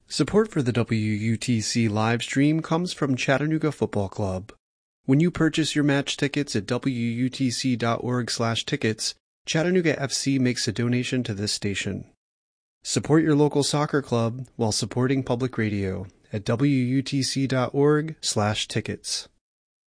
Support for the WUTC live stream comes from Chattanooga Football Club. When you purchase your match tickets at wutc.org/tickets, Chattanooga FC makes a donation to this station. Support your local soccer club while supporting public radio at wutc.org/tickets.